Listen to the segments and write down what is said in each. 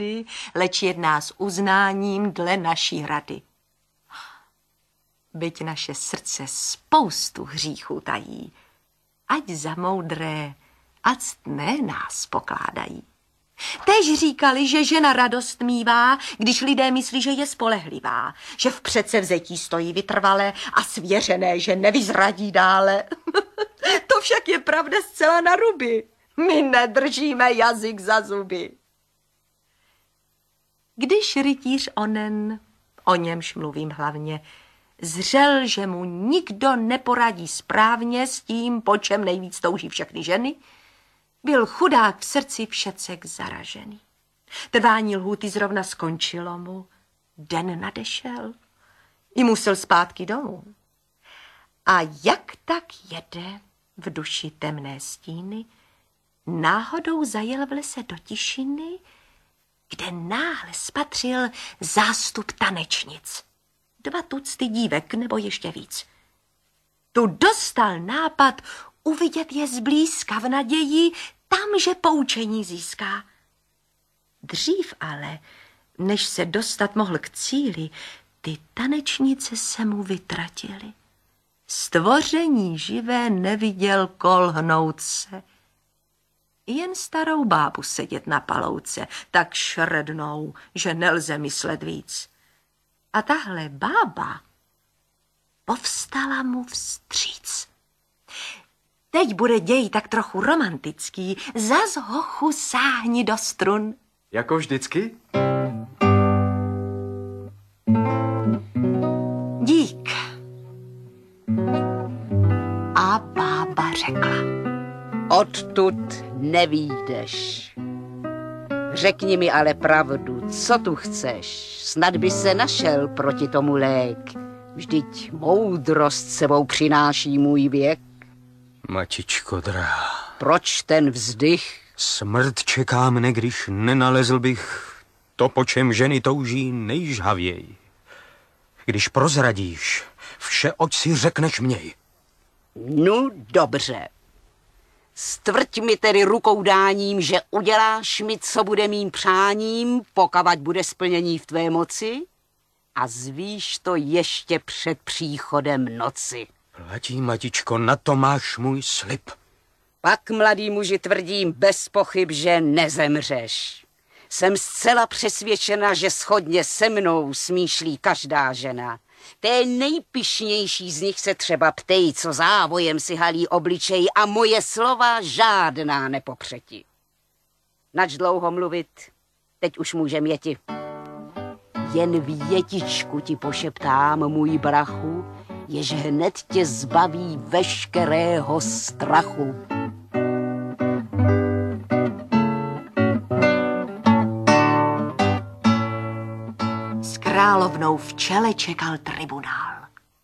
rady, leč jedná s uznáním dle naší rady. Byť naše srdce spoustu hříchů tají, ať za moudré a ctné nás pokládají. Též říkali, že žena radost mívá, když lidé myslí, že je spolehlivá, že v předsevzetí stojí vytrvale a svěřené, že nevyzradí dále. To však je pravda zcela na ruby. My nedržíme jazyk za zuby. Když rytíř onen, o němž mluvím hlavně, zřel, že mu nikdo neporadí správně s tím, po čem nejvíc touží všechny ženy, byl chudák v srdci všecek zaražený. Trvání lhůty zrovna skončilo mu, den nadešel i musel zpátky domů. A jak tak jede v duši temné stíny, náhodou zajel v lese do tišiny, kde náhle spatřil zástup tanečnic. 2 tucty dívek nebo ještě víc. Tu dostal nápad uvidět je zblízka v naději, tam, že poučení získá. Dřív ale, než se dostat mohl k cíli, ty tanečnice se mu vytratily. Stvoření živé neviděl kolhnout se. Jen starou bábu sedět na palouce, tak šrednou, že nelze myslet víc. A tahle bába povstala mu vstříc. Teď bude děj tak trochu romantický, zas hochu sáhni do strun. Jako vždycky? Dík. A bába řekla. Odtud nevídeš. Řekni mi ale pravdu, co tu chceš. Snad by se našel proti tomu lék. Vždyť moudrost sebou přináší můj věk. Matičko drahá. Proč ten vzdych? Smrt čeká mne, když nenalezl bych to, po čem ženy touží nejžhavěji. Když prozradíš vše, oč si řekneš měj. No dobře. Stvrť mi tedy rukou dáním, že uděláš mi, co bude mým přáním, pokavať bude splnění v tvé moci, a zvíš to ještě před příchodem noci. Platí, matičko, na to máš můj slib. Pak, mladý muži, tvrdím bez pochyb, že nezemřeš. Jsem zcela přesvědčena, že shodně se mnou smýšlí každá žena. Té nejpyšnější z nich se třeba ptej, co závojem si halí obličej, a moje slova žádná nepopřeti. Nač dlouho mluvit, teď už můžem jeti. Jen větičku ti pošeptám, můj brachu, jež hned tě zbaví veškerého strachu. S královnou v čele čekal tribunál.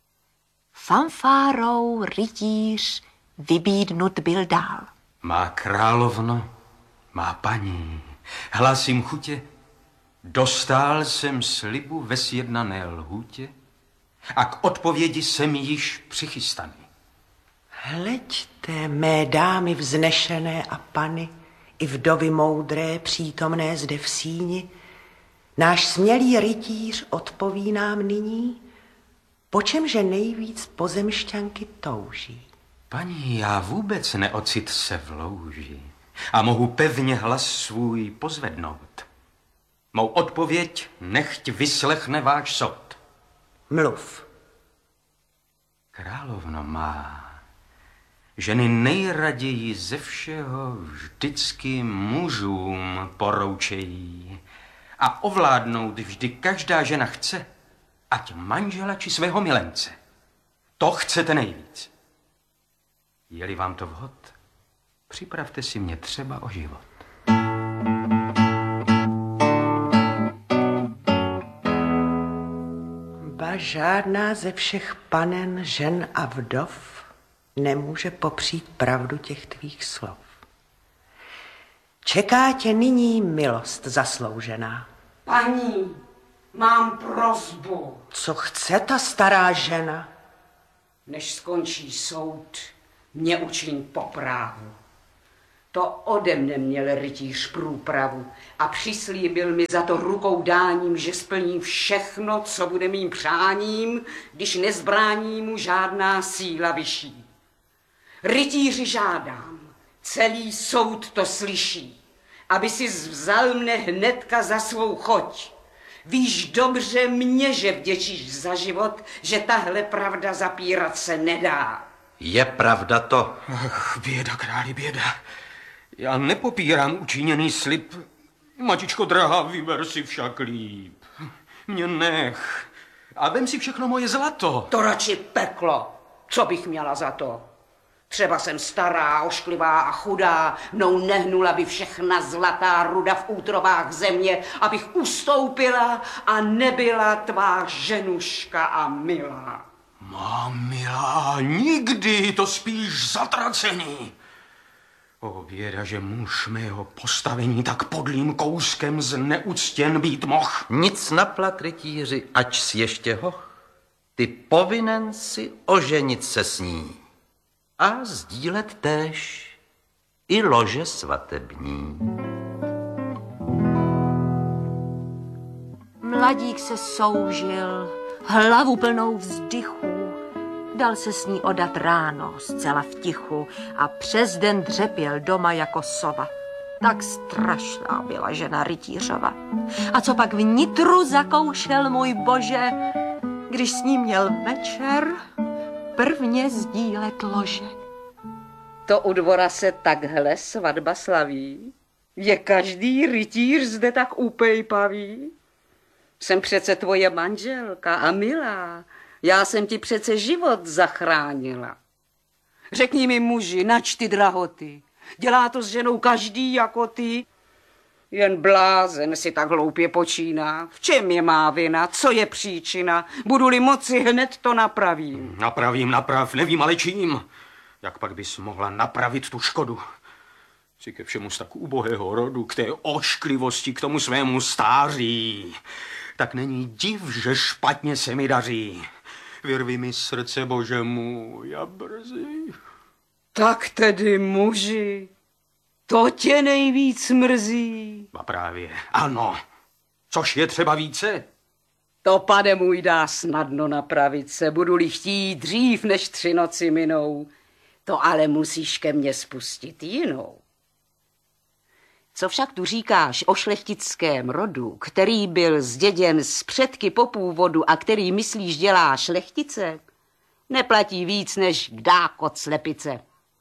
Fanfárou rytíř vybídnut byl dál. Má královno, má paní, hlásím chutě, dostál jsem slibu ve sjednané lhůtě a k odpovědi jsem již přichystaný. Hleďte, mé dámy vznešené a pany, i vdovy moudré přítomné zde v síni, náš smělý rytíř odpoví nám nyní, po čemže nejvíc pozemšťanky touží. Paní, já vůbec neocit se v louži a mohu pevně hlas svůj pozvednout. Mou odpověď nechť vyslechne váš soud. Mluv. Královno má, ženy nejraději ze všeho vždycky mužům poroučejí a ovládnout vždy každá žena chce, ať manžela či svého milence. To chcete nejvíc. Je-li vám to vhod, připravte si mě třeba o život. Ba žádná ze všech panen, žen a vdov nemůže popřít pravdu těch tvých slov. Čeká tě nyní milost zasloužená. Paní, mám prosbu. Co chce ta stará žena? Než skončí soud, mě učiň po právu. To ode mne měl rytíř průpravu a přislíbil mi za to rukou dáním, že splní všechno, co bude mým přáním, když nezbrání mu žádná síla vyšší. Rytíři žádám, celý soud to slyší, aby si vzal mne hnedka za svou choť. Víš dobře mě, že vděčíš za život, že tahle pravda zapírat se nedá. Je pravda to? Ach, běda, králi, běda. Já nepopírám učiněný slib. Matičko drahá, vyber si však líp. Mě nech. A vem si všechno moje zlato. To radši peklo. Co bych měla za to? Třeba jsem stará, ošklivá a chudá, mnou nehnula by všechna zlatá ruda v útrobách země, abych ustoupila a nebyla tvá ženuška a milá. Má milá, nikdy, to spíš zatracený. O běda, že muž mého postavení tak podlým kouskem zneuctěn být moh. Nic naplat, rytíři, ač si ještě hoch. Ty povinen si oženit se s ní a sdílet též i lože svatební. Mladík se soužil, hlavu plnou vzdychů, dal se s ní odat ráno, zcela v tichu, a přes den dřepěl doma jako sova. Tak strašná byla žena rytířova. A co pak vnitru zakoušel, můj bože, když s ním měl večer prvně sdílet lože. To u dvora se takhle svatba slaví? Je každý rytíř zde tak upejpavý? Jsem přece tvoje manželka a milá. Já jsem ti přece život zachránila. Řekni mi, muži, nač ty drahoty. Dělá to s ženou každý jako ty? Jen blázen si tak hloupě počíná. V čem je má vina? Co je příčina? Budu-li moci, hned to napravím. Naprav, nevím ale čím. Jak pak bys mohla napravit tu škodu? Jsi ke všemu z tak ubohého rodu, k té ošklivosti, k tomu svému stáří. Tak není div, že špatně se mi daří. Vyrvi mi srdce, bože můj, a brzy. Tak tedy, muži, to tě nejvíc mrzí. A právě, ano. Což je třeba více? To, pane můj, dá snadno napravit se, budu-li chtít dřív, než 3 noci minou. To ale musíš ke mně spustit jinou. Co však tu říkáš o šlechtickém rodu, který byl zděděn z předky po původu a který, myslíš, dělá šlechtice, neplatí víc než kdákot slepice.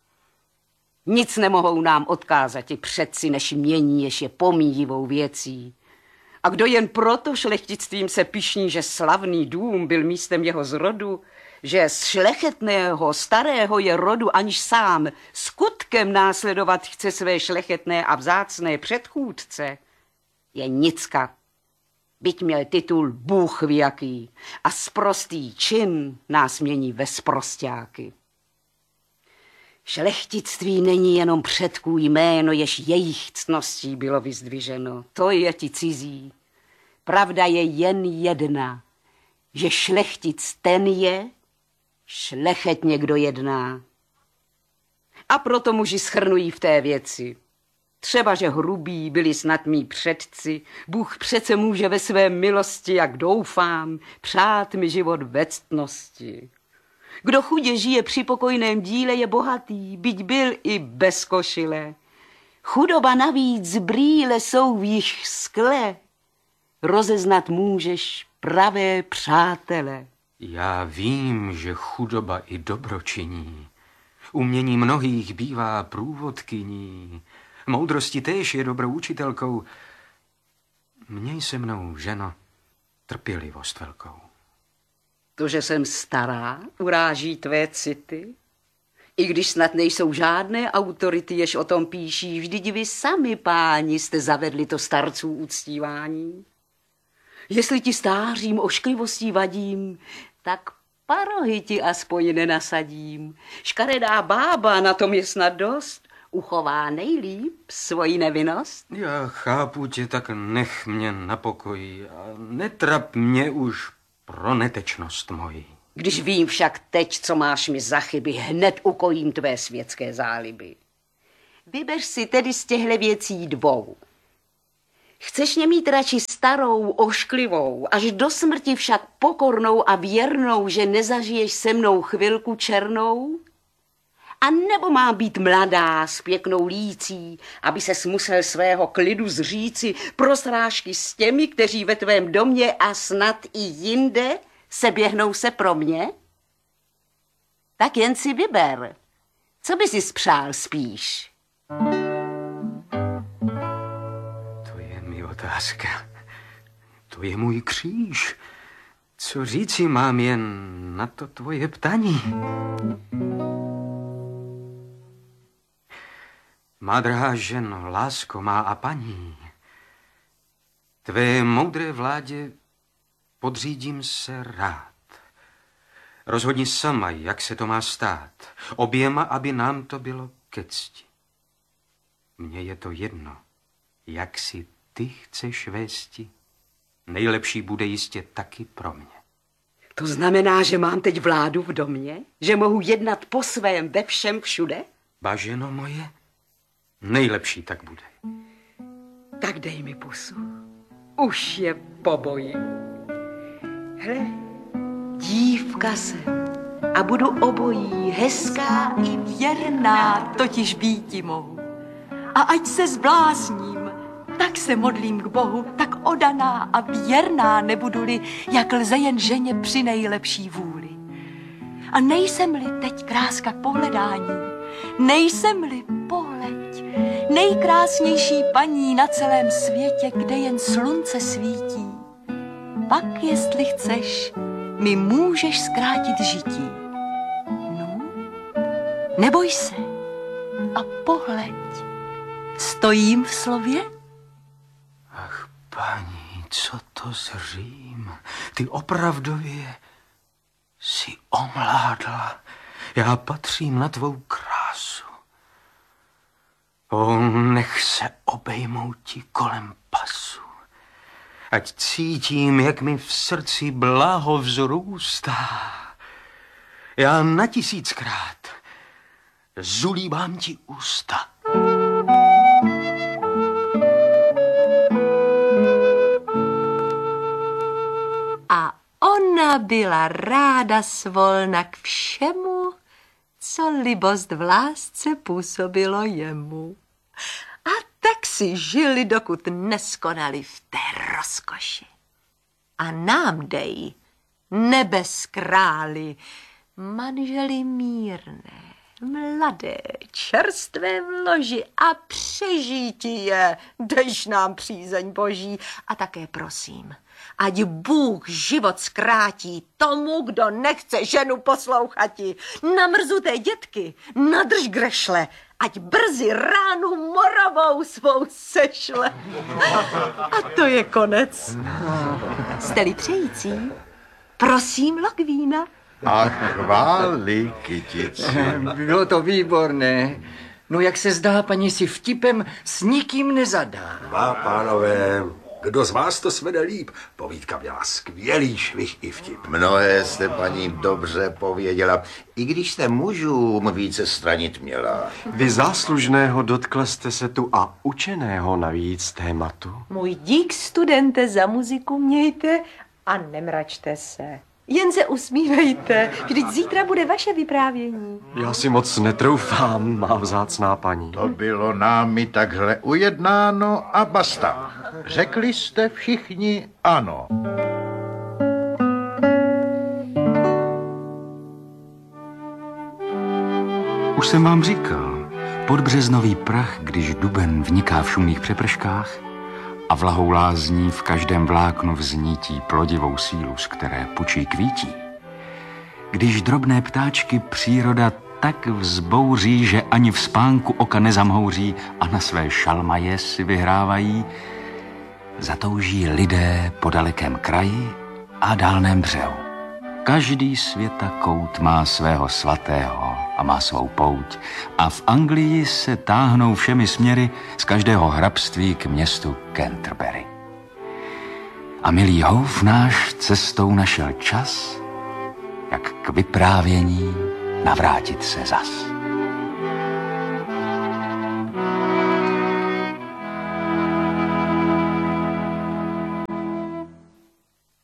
Nic nemohou nám odkázat i předci, než mění, jež je pomíjivou věcí. A kdo jen proto šlechtictvím se pyšní, že slavný dům byl místem jeho zrodu, že z šlechetného starého je rodu, aniž sám skutkem následovat chce své šlechetné a vzácné předchůdce, je nicka. Byť měl titul Bůh ví jaký a sprostý čin nás mění ve sprosťáky. Šlechtictví není jenom předků jméno, jež jejich ctností bylo vyzdviženo. To je ti cizí. Pravda je jen jedna, že šlechtic ten je, šlechetně kdo jedná. A proto muži shrnují v té věci. Třeba, že hrubí byli snad mí předci, Bůh přece může ve své milosti, jak doufám, přát mi život ve ctnosti. Kdo chudě žije při pokojném díle, je bohatý, byť byl i bez košile. Chudoba navíc brýle jsou v jich skle, rozeznat můžeš pravé přátele. Já vím, že chudoba i dobro činí. Umění mnohých bývá průvodkyní. Moudrosti též je dobrou učitelkou. Měj se mnou, ženo, trpělivost velkou. To, že jsem stará, uráží tvé city? I když snad nejsou žádné autority, jež o tom píší, vždyť vy sami, páni, jste zavedli to starců uctívání. Jestli ti stářím ošklivostí vadím, tak parohy ti aspoň nenasadím. Škaredá bába, na tom je snad dost, uchová nejlíp svoji nevinnost. Já chápu tě, tak nech mě na pokoji a netrap mě už pro netečnost moji. Když vím však teď, co máš mi za chyby, hned ukojím tvé světské záliby. Vyber si tedy z těchto věcí dvou. Chceš mě mít radši starou, ošklivou, až do smrti však pokornou a věrnou, že nezažiješ se mnou chvilku černou? A nebo má být mladá s pěknou lící, aby ses musel svého klidu zříci pro srážky s těmi, kteří ve tvém domě a snad i jinde se běhnou se pro mě? Tak jen si vyber. Co by si spřál spíš? To je mi otázka. To je můj kříž. Co říci mám jen na to tvoje ptání? Má drahá ženo, lásko má a paní, tvé moudré vládě podřídím se rád. Rozhodni sama, jak se to má stát. Oběma, aby nám to bylo ke cti. Mně je to jedno, jak si ty chceš vésti. Nejlepší bude jistě taky pro mě. To znamená, že mám teď vládu v domě? Že mohu jednat po svém ve všem všude? Ba, ženo moje, nejlepší tak bude. Tak dej mi pusu. Už je pobojím. Hle, dívka jsem a budu obojí, hezká i Věrná totiž býti mohu. A ať se zblázním, tak se modlím k Bohu, tak odaná a věrná nebudu-li, jak lze jen ženě při nejlepší vůli. A nejsem-li teď kráska k pohledání, nejsem-li pohleď, nejkrásnější paní na celém světě, kde jen slunce svítí, pak, jestli chceš, mi můžeš zkrátit žití. No, neboj se a pohleď, stojím v slově? Ach, paní, co to zřím? Ty opravdově jsi omládla. Já patřím na tvou krásu. O, nech se obejmou ti kolem pasu. Ať cítím, jak mi v srdci blaho vzrůstá. Já na 1000krát zulíbám ti ústa. A ona byla ráda svolna k všemu, co libost v lásce působilo jemu. A tak si žili, dokud neskonali v té rozkoši. A nám dej, nebes králi, manželi mírné, mladé, čerstvé v loži a přežítí je, dejš nám přízeň boží. A také prosím, ať Bůh život zkrátí tomu, kdo nechce ženu poslouchati. Na mrzuté dětky nadrž grešle, ať brzy ránu moravou svou sešle. A to je konec. Jste-li přející, prosím lok vína. A chvály, kytici. Bylo to výborné. No jak se zdá, paní si vtipem s nikým nezadá. Dva pánové, kdo z vás to svede líp? Povídka měla skvělý švih i vtip. Mnohé jste, paní, dobře pověděla, i když jste mužům více stranit měla. Vy záslužného dotkla jste se tu a učeného navíc tématu. Můj dík, studente, za muziku mějte a nemračte se. Jen se usmívejte, vždyť zítra bude vaše vyprávění. Já si moc netroufám, má vzácná paní. To bylo námi takhle ujednáno a basta. Řekli jste všichni ano. Už jsem vám říkal, podbřeznový prach, když duben vniká v šumných přeprškách a vlahou lázní v každém vláknu vznítí plodivou sílu, z které pučí kvítí. Když drobné ptáčky příroda tak vzbouří, že ani v spánku oka nezamhouří a na své šalmaje si vyhrávají, zatouží lidé po dalekém kraji a dálném břehu. Každý světa kout má svého svatého a má svou pouť a v Anglii se táhnou všemi směry z každého hrabství k městu Canterbury. A milý houf náš cestou našel čas, jak k vyprávění navrátit se zas.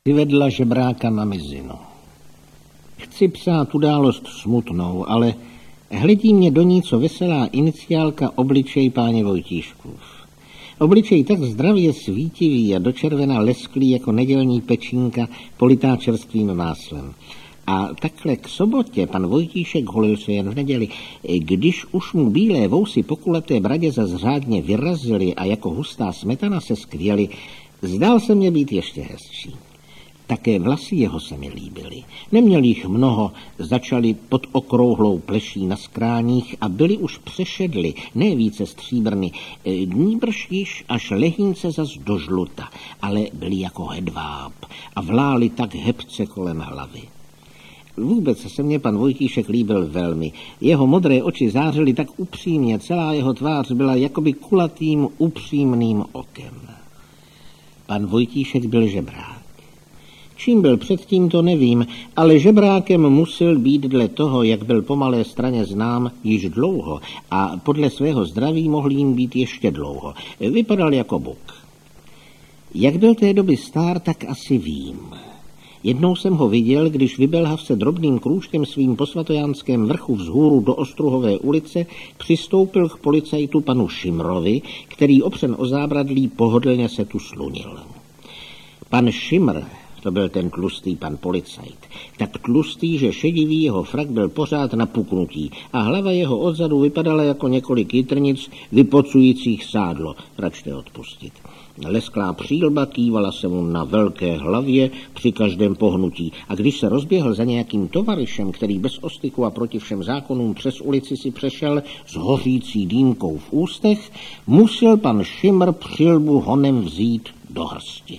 Vyvedla žebráka na mizinu. Chci psát událost smutnou, ale hledí mě do ní co veselá iniciálka obličej páně Vojtíškův. Obličej tak zdravě svítivý a dočervena lesklý jako nedělní pečínka politá čerstvým máslem. A takhle k sobotě pan Vojtíšek holil se jen v neděli. Když už mu bílé vousy po kulaté bradě zas řádně vyrazily a jako hustá smetana se skvěly, zdál se mě být ještě hezčí. Také vlasy jeho se mi líbily. Neměl jich mnoho, začaly pod okrouhlou pleší na skráních a byly už přešedly, ne více stříbrny, nýbrž již až lehínce zas do žluta, ale byly jako hedváb a vlály tak hebce kolem hlavy. Vůbec se mně pan Vojtíšek líbil velmi. Jeho modré oči zářily tak upřímně, celá jeho tvář byla jakoby kulatým, upřímným okem. Pan Vojtíšek byl žebrák. Čím byl předtím, to nevím, ale žebrákem musel být dle toho, jak byl po Malé Straně znám, již dlouho a podle svého zdraví mohl jim být ještě dlouho. Vypadal jako buk. Jak byl té doby stár, tak asi vím. Jednou jsem ho viděl, když vybelhav se drobným krůčkem svým po Svatojánském vrchu vzhůru do Ostruhové ulice přistoupil k policajtu panu Šimrovi, který opřen o zábradlí pohodlně se tu slunil. Pan Šimr, to byl ten tlustý pan policajt, tak tlustý, že šedivý jeho frak byl pořád napuknutý a hlava jeho odzadu vypadala jako několik jitrnic vypocujících sádlo, račte odpustit. Lesklá přílba kývala se mu na velké hlavě při každém pohnutí a když se rozběhl za nějakým tovaryšem, který bez ostyku a proti všem zákonům přes ulici si přešel s hořící dýmkou v ústech, musel pan Šimr přílbu honem vzít do hrsti.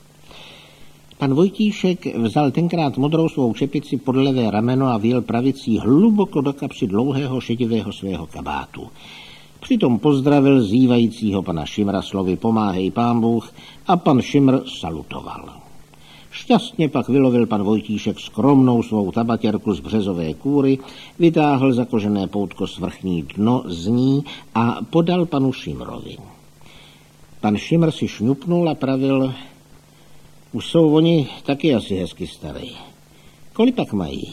Pan Vojtíšek vzal tenkrát modrou svou čepici pod levé rameno a vyjel pravicí hluboko do kapsy dlouhého šedivého svého kabátu. Přitom pozdravil zývajícího pana Šimra slovy pomáhej pán Bůh a pan Šimr salutoval. Šťastně pak vylovil pan Vojtíšek skromnou svou tabatěrku z březové kůry, vytáhl zakožené poutko svrchní dno z ní a podal panu Šimrovi. Pan Šimr si šňupnul a pravil: už jsou oni taky asi hezky starý. Kolik pak mají?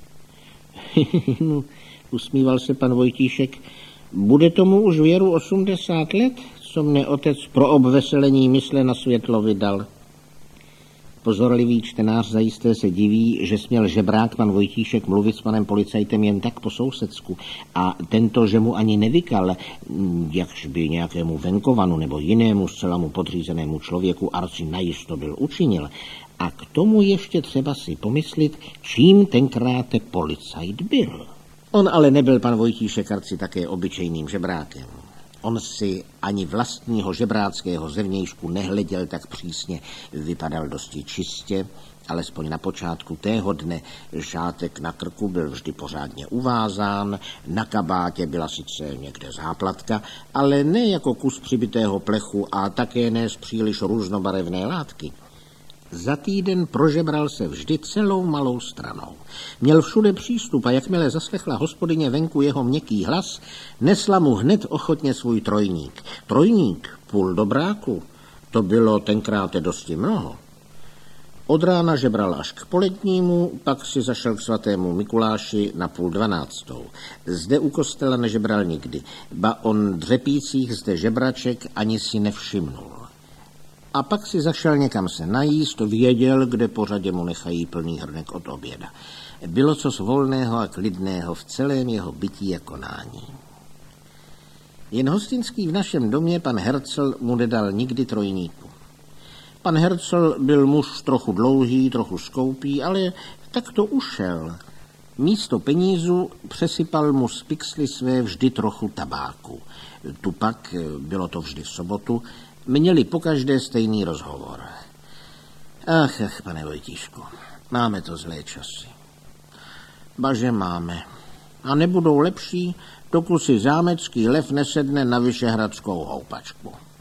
No, usmíval se pan Vojtíšek. Bude tomu už věru 80 let, co mne otec pro obveselení mysle na světlo vydal. Pozorlivý čtenář zajisté se diví, že směl žebrák pan Vojtíšek mluvit s panem policajtem jen tak po sousedsku a tento, že mu ani nevykal, jakž by nějakému venkovanu nebo jinému zcela mu podřízenému člověku arci najisto byl učinil. A k tomu ještě třeba si pomyslit, čím tenkrát policajt byl. On ale nebyl pan Vojtíšek arci také obyčejným žebrákem. On si ani vlastního žebráckého zevnějšku nehleděl tak přísně, vypadal dosti čistě, alespoň na počátku tého dne. Žátek na krku byl vždy pořádně uvázán, na kabátě byla sice někde záplatka, ale ne jako kus přibitého plechu a také ne z příliš různobarevné látky. Za týden prožebral se vždy celou Malou Stranou. Měl všude přístup a jakmile zaslechla hospodyně venku jeho měkký hlas, nesla mu hned ochotně svůj trojník. Trojník, půl dobráku, to bylo tenkrát dosti mnoho. Od rána žebral až k polednímu, pak si zašel k svatému Mikuláši na 11:30. Zde u kostela nežebral nikdy, ba on dřepících zde žebraček ani si nevšimnul. A pak si zašel někam se najíst, věděl, kde po řadě mu nechají plný hrnek od oběda. Bylo cos volného a klidného v celém jeho bytí a konání. Jen hostinský v našem domě pan Hercl mu nedal nikdy trojníku. Pan Hercl byl muž trochu dlouhý, trochu skoupý, ale tak to ušel. Místo penízu přesypal mu z pixly své vždy trochu tabáku. Tu pak, bylo to vždy v sobotu, měli pokaždé stejný rozhovor. Ach, pane Vojtíšku, máme to zlé časy. Baže máme. A nebudou lepší, dokud si zámecký lev nesedne na vyšehradskou houpačku.